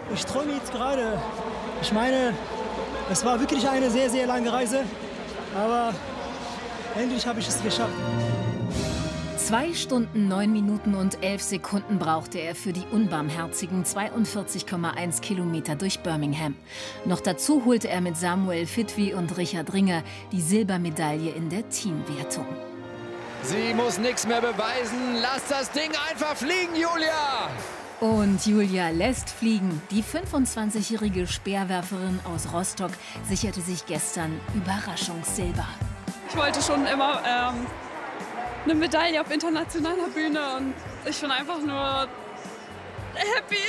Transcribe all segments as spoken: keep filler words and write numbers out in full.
Ich träume jetzt gerade. Ich meine, es war wirklich eine sehr, sehr lange Reise. Aber endlich habe ich es geschafft. Zwei Stunden, neun Minuten und elf Sekunden brauchte er für die unbarmherzigen zweiundvierzig Komma eins Kilometer durch Birmingham. Noch dazu holte er mit Samuel Fitwi und Richard Ringer die Silbermedaille in der Teamwertung. Sie muss nichts mehr beweisen. Lass das Ding einfach fliegen, Julia! Und Julia lässt fliegen. Die fünfundzwanzigjährige Speerwerferin aus Rostock sicherte sich gestern Überraschungssilber. Ich wollte schon immer ähm, eine Medaille auf internationaler Bühne und ich bin einfach nur happy.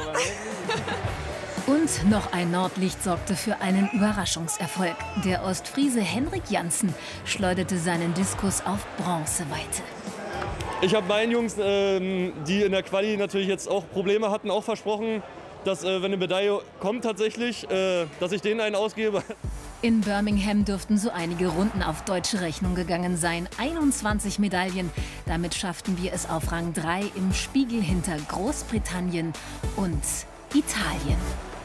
Und noch ein Nordlicht sorgte für einen Überraschungserfolg. Der Ostfriese Henrik Janssen schleuderte seinen Diskus auf Bronzeweite. Ich habe meinen Jungs, ähm, die in der Quali natürlich jetzt auch Probleme hatten, auch versprochen, dass, äh, wenn eine Medaille kommt tatsächlich, äh, dass ich denen einen ausgebe. In Birmingham dürften so einige Runden auf deutsche Rechnung gegangen sein. einundzwanzig Medaillen. Damit schafften wir es auf Rang drei im Spiegel hinter Großbritannien und Italien.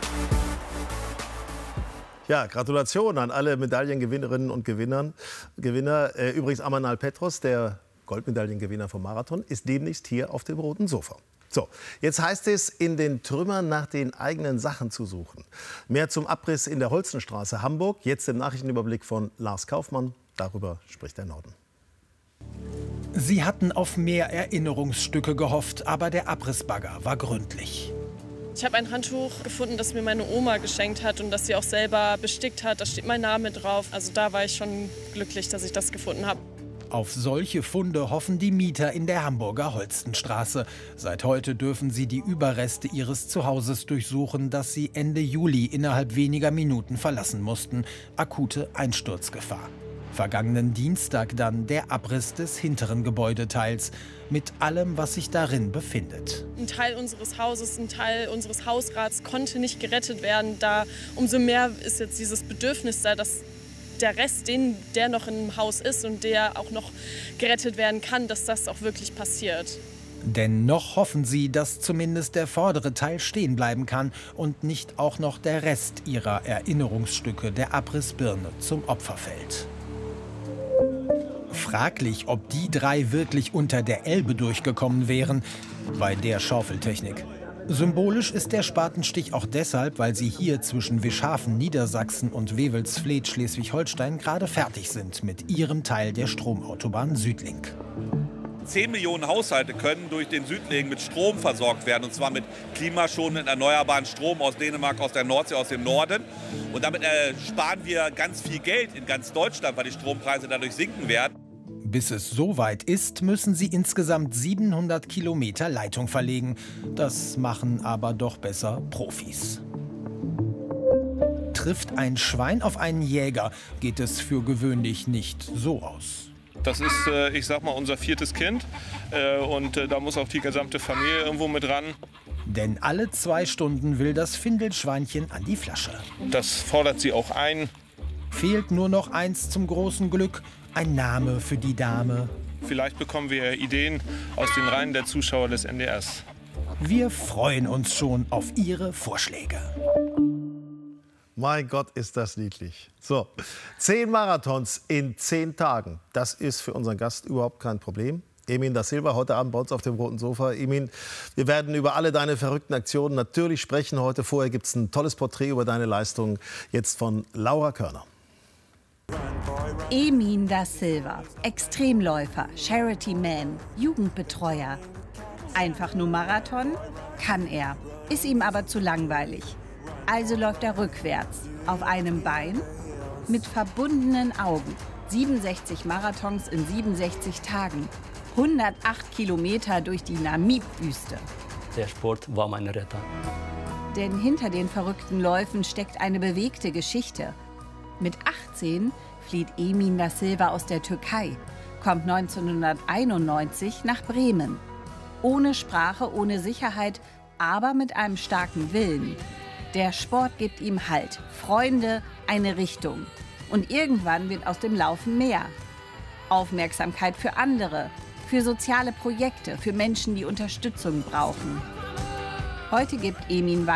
Ja, Gratulation an alle Medaillengewinnerinnen und Gewinnern. Gewinner. Äh, übrigens Amanal Petros, der Goldmedaillengewinner vom Marathon, ist demnächst hier auf dem roten Sofa. So, jetzt heißt es, in den Trümmern nach den eigenen Sachen zu suchen. Mehr zum Abriss in der Holzenstraße Hamburg. Jetzt im Nachrichtenüberblick von Lars Kaufmann. Darüber spricht der Norden. Sie hatten auf mehr Erinnerungsstücke gehofft, aber der Abrissbagger war gründlich. Ich habe ein Handtuch gefunden, das mir meine Oma geschenkt hat und das sie auch selber bestickt hat. Da steht mein Name drauf. Also da war ich schon glücklich, dass ich das gefunden habe. Auf solche Funde hoffen die Mieter in der Hamburger Holstenstraße. Seit heute dürfen sie die Überreste ihres Zuhauses durchsuchen, das sie Ende Juli innerhalb weniger Minuten verlassen mussten. Akute Einsturzgefahr. Vergangenen Dienstag dann der Abriss des hinteren Gebäudeteils mit allem, was sich darin befindet. Ein Teil unseres Hauses, ein Teil unseres Hausrats konnte nicht gerettet werden. Da umso mehr ist jetzt dieses Bedürfnis da, dass der Rest, den, der noch im Haus ist und der auch noch gerettet werden kann, dass das auch wirklich passiert. Denn noch hoffen sie, dass zumindest der vordere Teil stehen bleiben kann und nicht auch noch der Rest ihrer Erinnerungsstücke der Abrissbirne zum Opfer fällt. Fraglich, ob die drei wirklich unter der Elbe durchgekommen wären bei der Schaufeltechnik. Symbolisch ist der Spatenstich auch deshalb, weil sie hier zwischen Wischhafen, Niedersachsen und Wewelsfleth, Schleswig-Holstein gerade fertig sind mit ihrem Teil der Stromautobahn Südlink. Zehn Millionen Haushalte können durch den Südlink mit Strom versorgt werden, und zwar mit klimaschonenden erneuerbaren Strom aus Dänemark, aus der Nordsee, aus dem Norden. Und damit äh, sparen wir ganz viel Geld in ganz Deutschland, weil die Strompreise dadurch sinken werden. Bis es soweit ist, müssen sie insgesamt siebenhundert Kilometer Leitung verlegen. Das machen aber doch besser Profis. Trifft ein Schwein auf einen Jäger, geht es für gewöhnlich nicht so aus. Das ist, äh, ich sag mal, unser viertes Kind. Äh, und äh, da muss auch die gesamte Familie irgendwo mit ran. Denn alle zwei Stunden will das Findelschweinchen an die Flasche. Das fordert sie auch ein. Fehlt nur noch eins zum großen Glück. Ein Name für die Dame. Vielleicht bekommen wir Ideen aus den Reihen der Zuschauer des N D Rs. Wir freuen uns schon auf Ihre Vorschläge. Mein Gott, ist das niedlich. So, zehn Marathons in zehn Tagen. Das ist für unseren Gast überhaupt kein Problem. Emin da Silva, heute Abend bei uns auf dem roten Sofa. Emin, wir werden über alle deine verrückten Aktionen natürlich sprechen heute. Vorher gibt es ein tolles Porträt über deine Leistung, jetzt von Laura Körner. Emin da Silva, Extremläufer, Charity-Man, Jugendbetreuer. Einfach nur Marathon? Kann er. Ist ihm aber zu langweilig. Also läuft er rückwärts, auf einem Bein, mit verbundenen Augen. siebenundsechzig Marathons in siebenundsechzig Tagen. hundertacht Kilometer durch die Namib-Wüste. Der Sport war mein Retter. Denn hinter den verrückten Läufen steckt eine bewegte Geschichte. Mit achtzehn flieht Emin da Silva aus der Türkei, kommt neunzehnhunderteinundneunzig nach Bremen. Ohne Sprache, ohne Sicherheit, aber mit einem starken Willen. Der Sport gibt ihm Halt, Freunde, eine Richtung. Und irgendwann wird aus dem Laufen mehr. Aufmerksamkeit für andere, für soziale Projekte, für Menschen, die Unterstützung brauchen. Heute gibt Emin weiter.